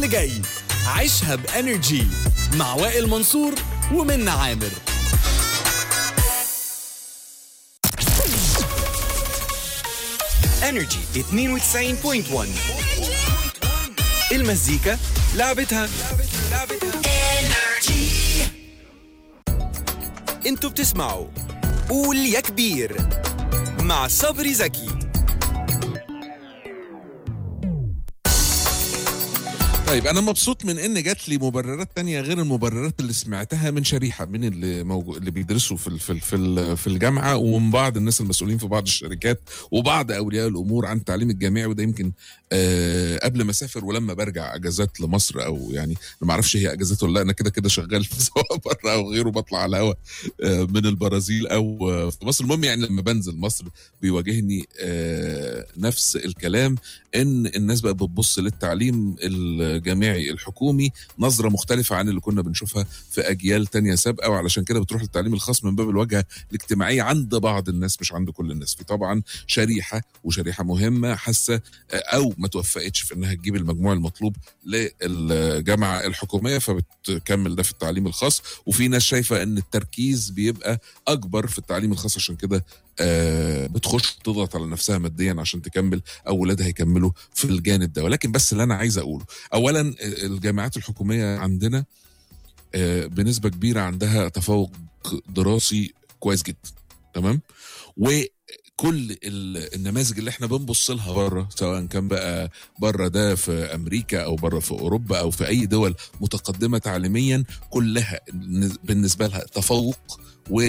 اللي جاي. عيشها بانرجي مع وائل منصور ومنى عامر. انرجي 92.1 المزيكا لعبتها. انتوا بتسمعوا قول يا كبير مع صبري زكي. طيب أنا مبسوط من إن جات لي مبررات تانية غير المبررات اللي سمعتها من شريحة من اللي بيدرسوا في الجامعة، ومن بعض الناس المسؤولين في بعض الشركات وبعض أولياء الأمور عن التعليم الجامعي. وده يمكن قبل ما أسافر ولما برجع أجازات لمصر، أو يعني ما أعرفش هي أجازات ولا لا، أنا كده شغال سواء بره أو غيره، بطلع على الهواء من البرازيل أو في مصر. المهم يعني لما بنزل مصر بيواجهني نفس الكلام، إن الناس بقى بتبص للتعليم الجامعي الحكومي نظرة مختلفة عن اللي كنا بنشوفها في أجيال تانية سابقة، وعلشان كده بتروح للتعليم الخاص من باب الواجهة الاجتماعية عند بعض الناس مش عند كل الناس. في طبعا شريحة مهمة حاسة أو ما توفقتش في إنها تجيب المجموع المطلوب للجامعة الحكومية فبتكمل ده في التعليم الخاص، وفي ناس شايفة إن التركيز بيبقى أكبر في التعليم الخاص، عشان كده بتخش تضغط على نفسها ماديا عشان تكمل أو ولادها يكملوا في الجانب ده. ولكن بس اللي أنا عايز أقوله، أولا الجامعات الحكومية عندنا بنسبة كبيرة عندها تفوق دراسي كويس جدا، تمام؟ وكل النماذج اللي احنا بنبص لها بره، سواء كان بقى بره ده في امريكا او بره في اوروبا او في اي دول متقدمة تعليميا، كلها بالنسبة لها تفوق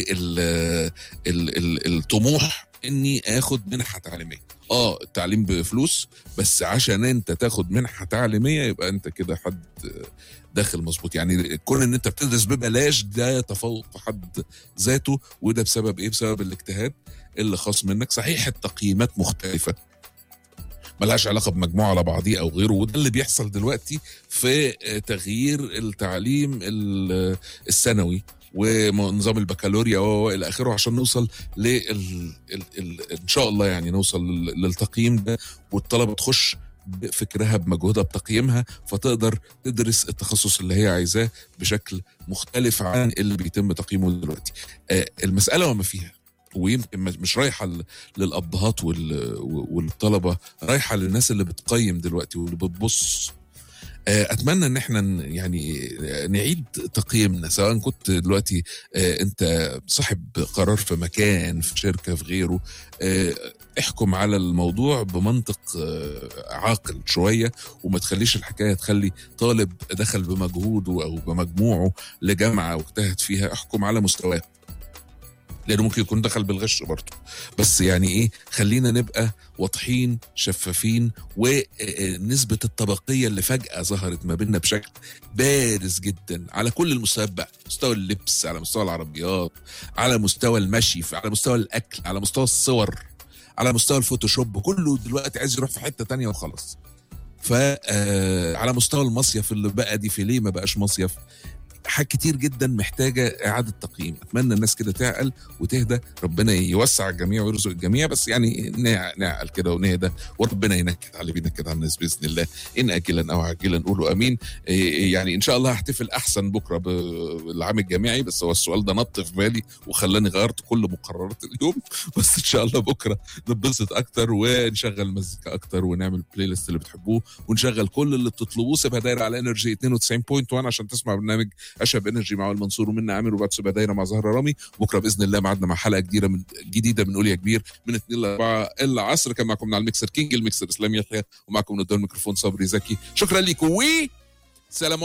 والطموح اني اخد منحة تعليمية. التعليم بفلوس، بس عشان انت تاخد منحة تعليمية يبقى انت كده حد داخل مظبوط. يعني كون ان انت بتدرس ببلاش ده تفوق في حد ذاته. وده بسبب ايه؟ بسبب الاجتهاد اللي خاص منك. صحيح التقييمات مختلفة ملهاش علاقة بمجموعة على بعضيه أو غيره، وده اللي بيحصل دلوقتي في تغيير التعليم الثانوي ونظام البكالوريا والى اخره، عشان نوصل ان شاء الله يعني نوصل للتقييم ده، والطلبه تخش بفكرها بمجهودها بتقييمها، فتقدر تدرس التخصص اللي هي عايزاه بشكل مختلف عن اللي بيتم تقييمه دلوقتي. المساله وما فيها، ويمكن مش رايحه للابهات والطلبه، رايحه للناس اللي بتقيم دلوقتي واللي بتبص. اتمنى ان احنا يعني نعيد تقييمنا، سواء كنت دلوقتي انت صاحب قرار في مكان، في شركة، في غيره. احكم على الموضوع بمنطق عاقل شوية، وما تخليش الحكاية تخلي طالب دخل بمجهوده او بمجموعه لجامعة واجتهد فيها احكم على مستواه، لانه ممكن يكون دخل بالغش برضه. بس يعني ايه، خلينا نبقى واضحين شفافين. ونسبة الطبقية اللي فجأة ظهرت ما بيننا بشكل بارز جدا على كل المستويات بقى، مستوى اللبس، على مستوى العربيات، على مستوى المشي، على مستوى الاكل، على مستوى الصور، على مستوى الفوتوشوب، كله دلوقتي عايز يروح في حتة تانية وخلاص. على مستوى المصيف اللي بقى دي في ليه ما بقاش مصيف. حاجات كتير جدا محتاجة إعادة تقييم. أتمنى الناس كده تعقل وتهدى، ربنا يوسع الجميع ويرزق الجميع، بس يعني نعقل كده ونهدى، وربنا ينكد على بينا كده على الناس بإذن الله، إن أجلا أو عاجلا نقولوا أمين. يعني إن شاء الله هحتفل أحسن بكرة بالعام الجامعي، بس هو السؤال ده نط في بالي وخلاني غيرت كل مقررات اليوم. بس إن شاء الله بكرة نتبسط أكتر ونشغل مزيكا أكتر ونعمل بلاي ليست اللي بتحبوه ونشغل كل اللي بتطلبوه. سيبها دايرة على انرجي 92.1 عشان تسمع برنامج اشهب انرجي مع المنصور ومنى عامر، وبعد سيبها دايره مع زهره رامي. بكره باذن الله معادنا مع حلقه جديده من قول يا كبير من 2 ل 4 العصر. كان معكم من على الميكسر كينج الميكسر اسلام يحيى، ومعكم من قدام الميكروفون صبري زكي. شكرا لكم وسلام.